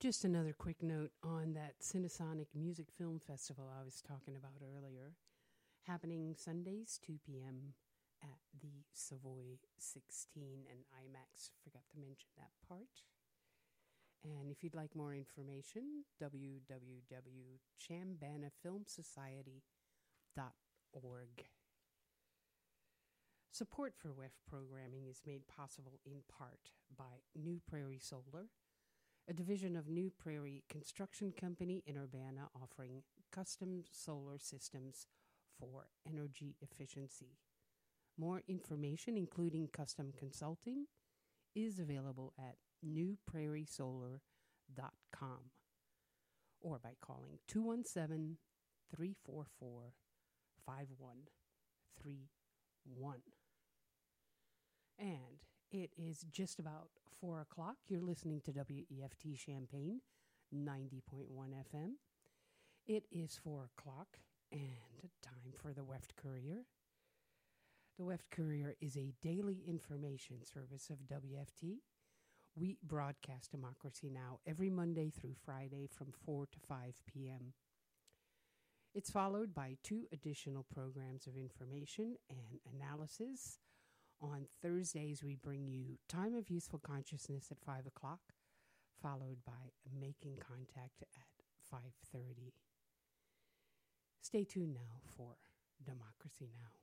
Just another quick note on that Cinesonic Music Film Festival I was talking about earlier, happening Sundays, 2 p.m. at the Savoy 16 and IMAX. Forgot to mention that part. And if you'd like more information, www.chambanafilmsociety.org. Support for WEF programming is made possible in part by New Prairie Solar, a division of New Prairie Construction Company in Urbana offering custom solar systems for energy efficiency. More information, including custom consulting, is available at newprairiesolar.com or by calling 217-344-5131. And it is just about 4 o'clock. You're listening to WEFT Champaign, 90.1 FM. It is 4 o'clock and time for the WEFT Courier. The WEFT Courier is a daily information service of WFT. We broadcast Democracy Now! Every Monday through Friday from 4 to 5 p.m. It's followed by 2 additional programs of information and analysis. On Thursdays, we bring you Time of Useful Consciousness at 5 o'clock, followed by Making Contact at 5:30. Stay tuned now for Democracy Now!